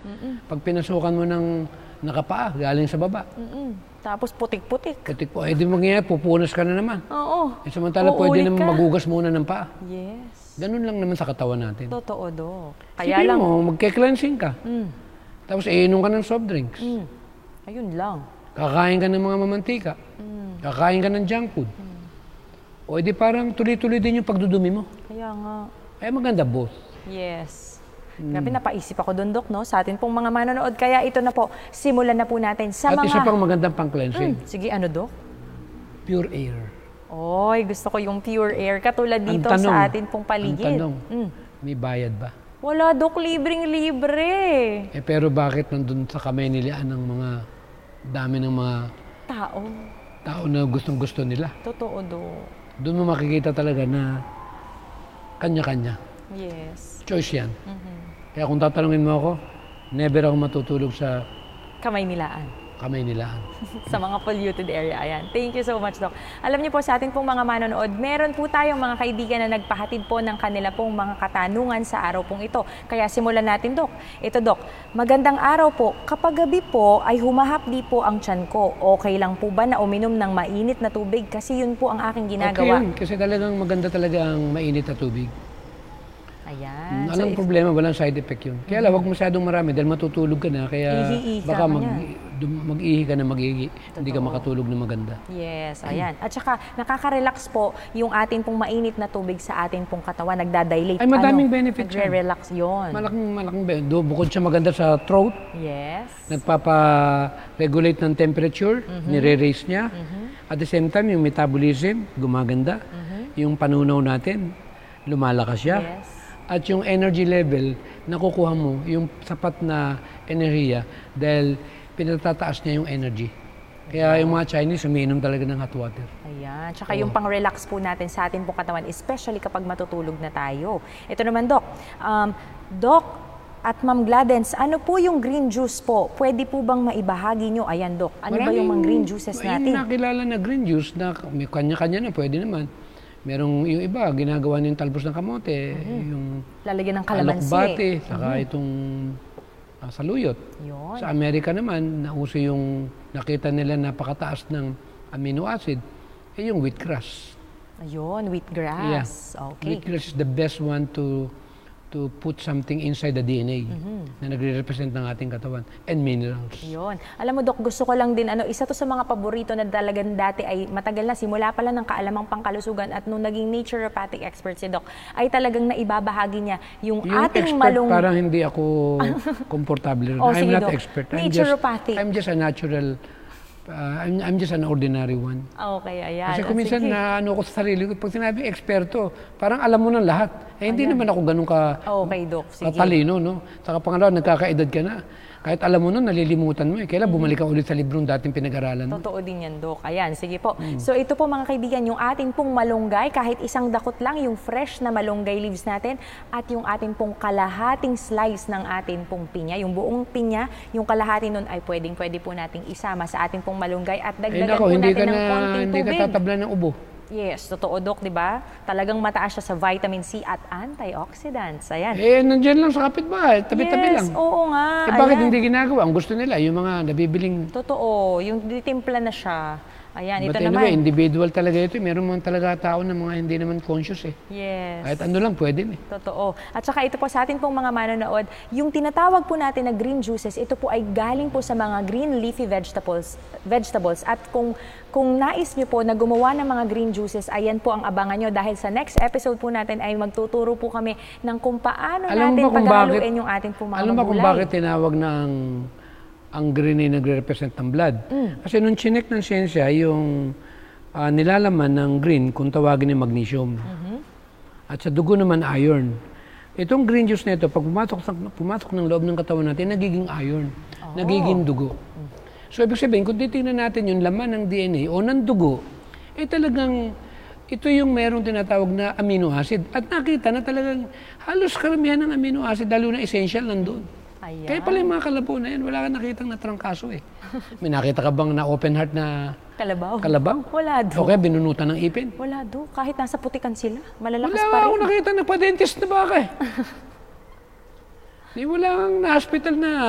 Pag pinasukan mo ng nakapaa, galing sa baba. Tapos putik-putik. Putik po. Eh di mangyayari, pupunas ka na naman. Oo. Eh samantala, pwede naman magugas muna ng paa. Yes. Ganun lang naman sa katawan natin. Totoo, Dok. Kaya lang mo, magke-cleansing ka. Tapos iinom ka ng soft drinks. Ayun lang. Kakain ka ng mga mamantika. Kakain ka ng junk food. O edi parang tuloy-tuloy din yung pagdudumi mo. Kaya nga. Ay maganda both. Yes. Grabe, napaisip ako doon, Dok, no? Sa atin pong mga manonood. Kaya ito na po, simulan na po natin sa At mga... isa pang magandang pang-cleansing. Sige, ano, Dok? Pure air. Oy, gusto ko yung pure air. Katulad dito sa atin pong paligid. Ang tanong, may bayad ba? Wala, Dok. Libreng-libre. Eh pero bakit nandun sa kamay nilaan ng mga dami ng mga tao na gustong-gusto nila? Totoo, Dok. Doon mo makikita talaga na kanya-kanya. Yes. Choice yan. Kaya kung tatanungin mo ako, never ako matutulog sa kamay nilaan. Sa mga polluted area. Ayan. Thank you so much, Doc. Alam niyo po, sa atin pong mga manonood, meron po tayong mga kaibigan na nagpahatid po ng kanila pong mga katanungan sa araw pong ito. Kaya simulan natin, Doc. Ito, Doc. Magandang araw po. Kapag gabi po ay humahapdi po ang tiyan ko, okay lang po ba na uminom ng mainit na tubig? Kasi yun po ang aking ginagawa. Okay yun. Kasi talagang maganda talaga ang mainit na tubig. Ayan. Anong problema? Walang side effect yun. Kaya lang, huwag masyadong marami dahil matutulog ka na. Kaya baka mag-ihi ka na mag-ihi. Hindi ka makatulog na maganda. Yes, ayan. At saka, nakaka-relax po yung atin pong mainit na tubig sa atin pong katawan. Nagdadilate. Ay, madaming benefits yan. Nagre-relax yun. Malaking benefit. Bukod siya maganda sa throat. Yes. Nagpapa-regulate ng temperature. Nire-raise niya. At the same time, yung metabolism, gumaganda. Yung panunaw natin, lumalakas siya. Yes. At yung energy level, nakukuha mo yung sapat na enerhiya dahil pinatataas niya yung energy. Kaya yung mga Chinese, umiinom talaga ng hot water. Ayan. Tsaka yung pang-relax po natin sa atin pong katawan, especially kapag matutulog na tayo. Ito naman, Doc. Doc at Ma'am Gladens, ano po yung green juice po? Pwede po bang maibahagi nyo? Ayan, Doc. Ano ba yung mga green juices natin? Yung nakilala na green juice na may kanya-kanya na, pwede naman. Merong yung iba, ginagawa ng talbos ng kamote, yung lalagyan ng kalamansi. Alokbate, saka itong saluyot. Yun. Sa Amerika naman, nauso yung nakita nila napakataas ng amino acid, yung wheatgrass. Ayun, wheatgrass. Yeah. Okay. Wheatgrass is the best one to put something inside the DNA na nagre-represent ng ating katawan and minerals. Yun. Alam mo, Dok, gusto ko lang din, isa to sa mga paborito na talagang dati ay matagal na, simula pala ng kaalamang pangkalusugan at nung naging naturopathic expert si Doc, ay talagang naibabahagi niya yung ating expert, parang hindi ako komportable. I'm sige, not Doc. expert. Naturopathic. I'm just a natural, I'm just an ordinary one. Okay, ayan. Kasi kuminsan na ano ko sa sarili ko, pag sinabi eksperto, parang alam mo ng lahat. Eh hindi naman ako ganun okay, Doc. Sige. Talino, no? Saka pangalawa, nagkakaedad ka na. Kahit alam mo nun, nalilimutan mo eh. Kailan bumalik ka ulit sa librong dating pinag-aralan mo. Totoo din yan, Doc. Ayan, sige po. So ito po mga kaibigan, yung ating pong malunggay, kahit isang dakot lang, yung fresh na malunggay leaves natin, at yung ating pong kalahating slice ng ating pong pinya. Yung buong pinya, yung kalahati nun ay pwede po nating isama sa ating pong malunggay at dagdagan po natin ng konting tubig. Hindi ka tatablan ng ubo. Yes, totoo, Doc, di ba? Talagang mataas siya sa vitamin C at antioxidants. Ayan. Eh, nandiyan lang sa kapitbahay, tabi-tabi lang. Yes, oo nga. Eh, bakit hindi ginagawa? Ang gusto nila, yung mga nabibiling... Totoo, yung ditimpla na siya. Ayan, But ito anyway, naman. individual talaga ito. Meron mga talaga tao na mga hindi naman conscious eh. Yes. Kahit ano lang, pwede eh. Totoo. At saka ito po sa atin pong mga manonood, yung tinatawag po natin na green juices, ito po ay galing po sa mga green leafy vegetables. At kung nais nyo po na gumawa ng mga green juices, ayan po ang abangan nyo dahil sa next episode po natin ay magtuturo po kami ng kung paano natin paghaluin yung atin pong mga Alam mo kung bakit tinawag na ang green ay nagre-represent ng blood? Kasi nung chinek ng siyensya, yung nilalaman ng green, kung tawagin ni magnesium. At sa dugo naman, iron. Itong green juice na ito, pag pumasok ng loob ng katawan natin, nagiging iron, nagiging dugo. So, ibig sabihin, kung titingnan natin yung laman ng DNA o ng dugo, eh talagang ito yung merong tinatawag na amino acid. At nakita na talagang halos karamihan ng amino acid, lalo na essential, nandun. Ayan. Kaya pala yung mga kalabaw na yan, wala ka nakitang natrangkaso eh. May nakita ka bang na open heart na kalabaw? Wala, Doc. Okay, binunutan ng ipin? Wala, Doc. Kahit nasa putikan sila, malalakas wala pa rin. Wala ako nakita na pa-dentist na baka eh. Wala kang na-hospital na